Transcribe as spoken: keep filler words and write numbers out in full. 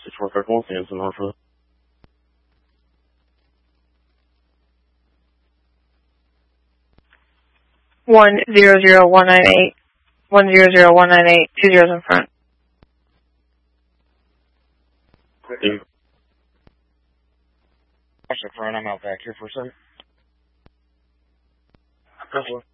six four five one, Stanton, Norfolk. One zero zero one nine eight. One zero zero one nine eight. Two zeros in front. Eight. Watch the front. I'm out back here for a second. That's one.